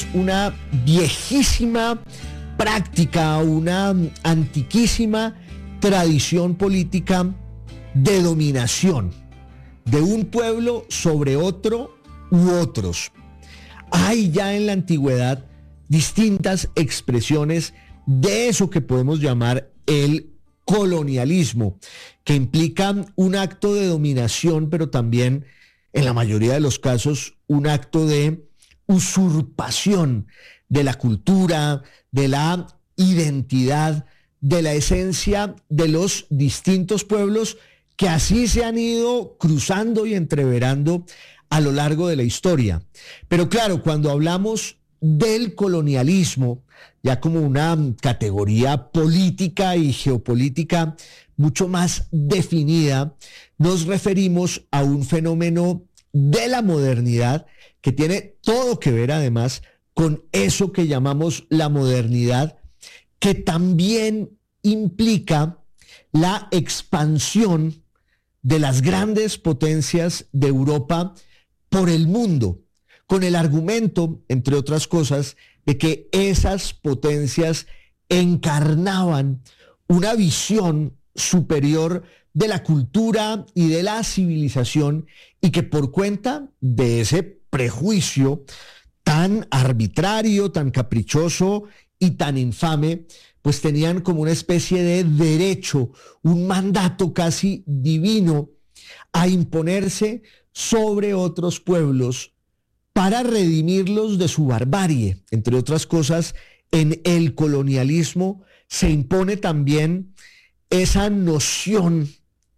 una viejísima práctica, una antiquísima tradición política de dominación de un pueblo sobre otro u otros. Hay ya en la antigüedad distintas expresiones de eso que podemos llamar el colonialismo, que implican un acto de dominación, pero también, en la mayoría de los casos, un acto de usurpación de la cultura, de la identidad, de la esencia de los distintos pueblos que así se han ido cruzando y entreverando a lo largo de la historia. Pero claro, cuando hablamos del colonialismo, ya como una categoría política y geopolítica mucho más definida, nos referimos a un fenómeno de la modernidad que tiene todo que ver además con eso que llamamos la modernidad, que también implica la expansión de las grandes potencias de Europa por el mundo, con el argumento, entre otras cosas, de que esas potencias encarnaban una visión superior de la cultura y de la civilización, y que por cuenta de ese prejuicio tan arbitrario, tan caprichoso y tan infame, pues tenían como una especie de derecho, un mandato casi divino a imponerse sobre otros pueblos para redimirlos de su barbarie. Entre otras cosas, en el colonialismo se impone también esa noción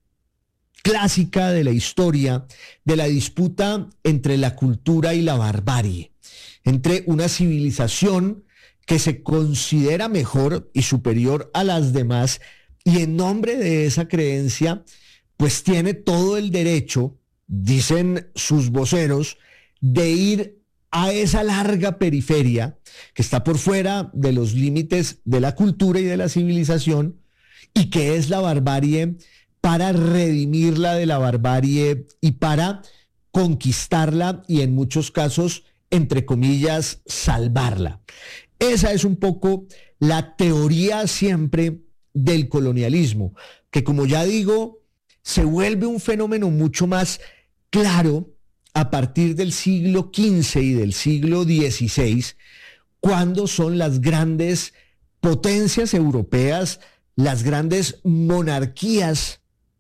clásica de la historia, de la disputa entre la cultura y la barbarie, entre una civilización que se considera mejor y superior a las demás, y en nombre de esa creencia, pues tiene todo el derecho, dicen sus voceros, de ir a esa larga periferia que está por fuera de los límites de la cultura y de la civilización, y que es la barbarie, para redimirla de la barbarie y para conquistarla y en muchos casos, entre comillas, salvarla. Esa es un poco la teoría siempre del colonialismo, que, como ya digo, se vuelve un fenómeno mucho más claro a partir del siglo XV y del siglo XVI, cuando son las grandes potencias europeas, las grandes monarquías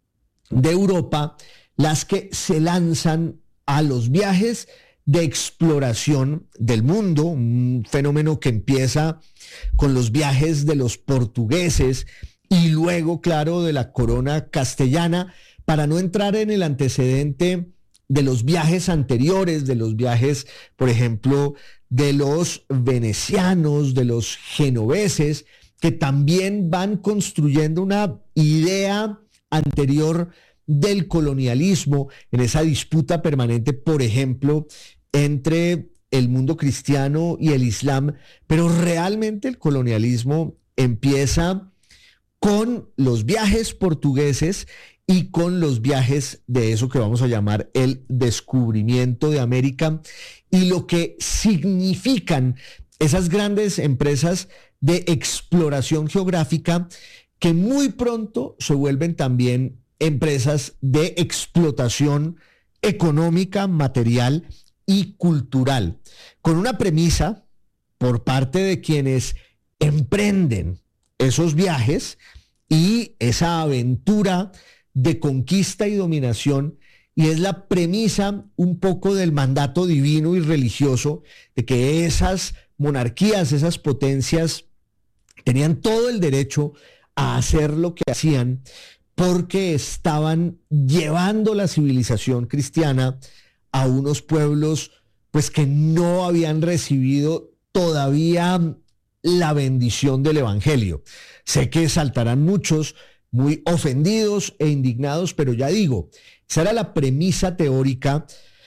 de Europa, las que se lanzan a los viajes de exploración del mundo, un fenómeno que empieza con los viajes de los portugueses y luego, claro, de la corona castellana, para no entrar en el antecedente de los viajes anteriores, de los viajes, por ejemplo, de los venecianos, de los genoveses, que también van construyendo una idea anterior del colonialismo, en esa disputa permanente, por ejemplo, entre el mundo cristiano y el islam. Pero realmente el colonialismo empieza con los viajes portugueses y con los viajes de eso que vamos a llamar el descubrimiento de América, y lo que significan esas grandes empresas de exploración geográfica, que muy pronto se vuelven también empresas de explotación económica, material y cultural, con una premisa por parte de quienes emprenden esos viajes y esa aventura de conquista y dominación, y es la premisa un poco del mandato divino y religioso de que esas monarquías, esas potencias, tenían todo el derecho a hacer lo que hacían, porque estaban llevando la civilización cristiana a unos pueblos pues que no habían recibido todavía la bendición del evangelio. Sé que saltarán muchos muy ofendidos e indignados, pero ya digo, esa era la premisa teórica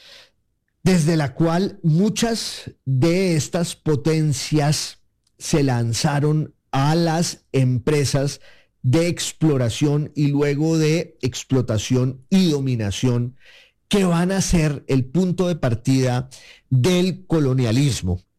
desde la cual muchas de estas potencias se lanzaron a las empresas de exploración y luego de explotación y dominación, que van a ser el punto de partida del colonialismo.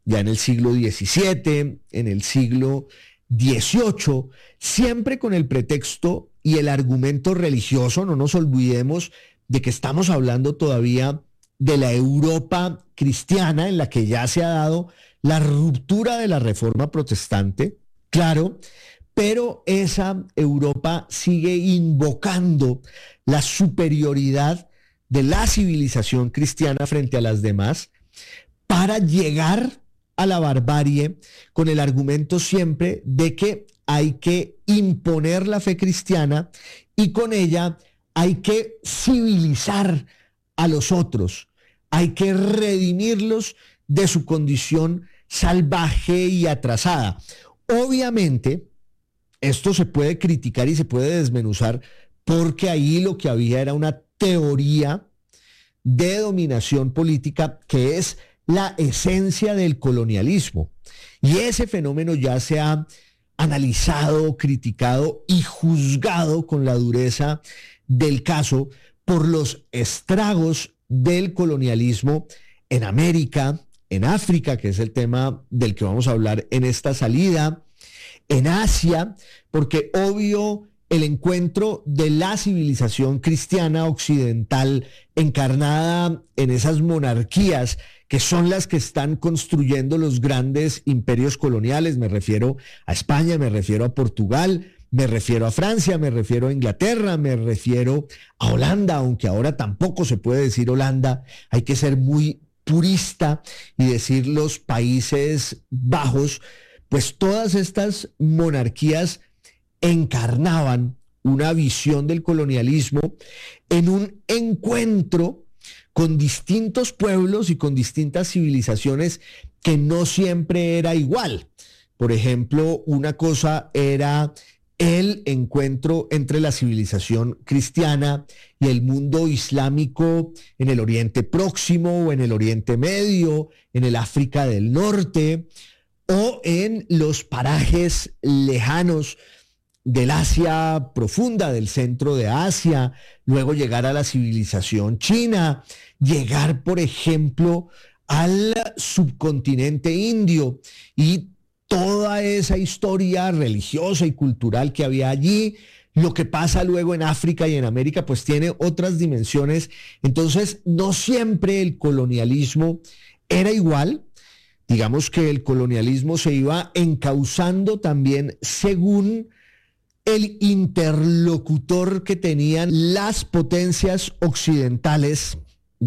ya en el siglo XVII, en el siglo XVIII, siempre con el pretexto y el argumento religioso. No nos olvidemos de que estamos hablando todavía de la Europa cristiana, en la que ya se ha dado la ruptura de la Reforma protestante, claro, pero esa Europa sigue invocando la superioridad de la civilización cristiana frente a las demás para llegar a la barbarie, con el argumento siempre de que hay que imponer la fe cristiana y con ella hay que civilizar a los otros, hay que redimirlos de su condición salvaje y atrasada. Obviamente, esto se puede criticar y se puede desmenuzar, porque ahí lo que había era una teoría de dominación política que es la esencia del colonialismo. Y ese fenómeno ya se ha analizado, criticado y juzgado con la dureza del caso por los estragos del colonialismo en América, en África, que es el tema del que vamos a hablar en esta salida, en Asia, porque obvio el encuentro de la civilización cristiana occidental encarnada en esas monarquías que son las que están construyendo los grandes imperios coloniales. Me refiero a España, me refiero a Portugal, me refiero a Francia, me refiero a Inglaterra, me refiero a Holanda, aunque ahora tampoco se puede decir Holanda, hay que ser muy purista y decir los Países Bajos. Pues todas estas monarquías encarnaban una visión del colonialismo en un encuentro con distintos pueblos y con distintas civilizaciones que no siempre era igual. Por ejemplo, una cosa era el encuentro entre la civilización cristiana y el mundo islámico en el Oriente Próximo o en el Oriente Medio, en el África del Norte o en los parajes lejanos del Asia profunda, del centro de Asia, luego llegar a la civilización china, llegar, por ejemplo, al subcontinente indio y toda esa historia religiosa y cultural que había allí. Lo que pasa luego en África y en América pues tiene otras dimensiones. Entonces, no siempre el colonialismo era igual. Digamos que el colonialismo se iba encauzando también según el interlocutor que tenían las potencias occidentales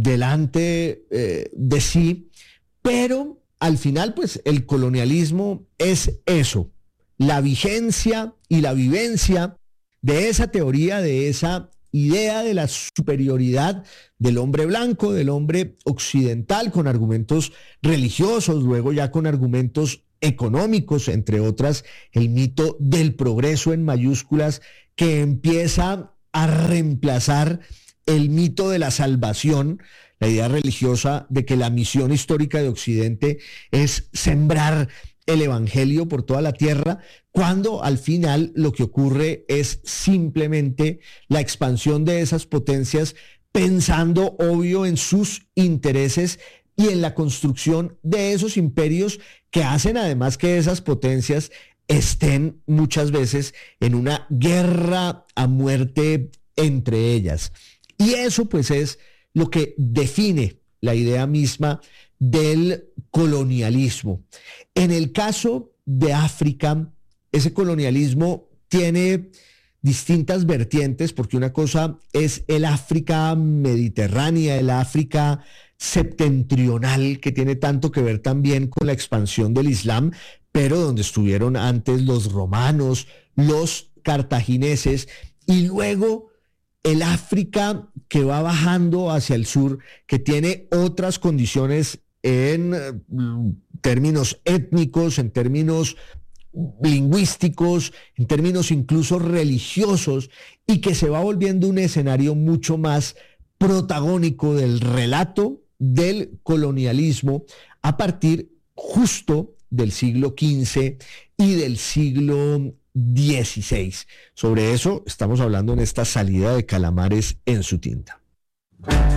delante de sí, pero al final pues el colonialismo es eso, la vigencia y la vivencia de esa teoría, de esa idea de la superioridad del hombre blanco, del hombre occidental, con argumentos religiosos, luego ya con argumentos económicos, entre otras, el mito del progreso en mayúsculas, que empieza a reemplazar el mito de la salvación, la idea religiosa de que la misión histórica de Occidente es sembrar el evangelio por toda la tierra, cuando al final lo que ocurre es simplemente la expansión de esas potencias, pensando obvio en sus intereses y en la construcción de esos imperios que hacen además que esas potencias estén muchas veces en una guerra a muerte entre ellas. Y eso pues es lo que define la idea misma del colonialismo. En el caso de África, ese colonialismo tiene distintas vertientes, porque una cosa es el África mediterránea, el África septentrional, que tiene tanto que ver también con la expansión del Islam, pero donde estuvieron antes los romanos, los cartagineses, y luego el África que va bajando hacia el sur, que tiene otras condiciones en términos étnicos, en términos lingüísticos, en términos incluso religiosos, y que se va volviendo un escenario mucho más protagónico del relato del colonialismo a partir justo del siglo XV y del siglo XVI. Sobre eso estamos hablando en esta salida de Calamares en su tinta.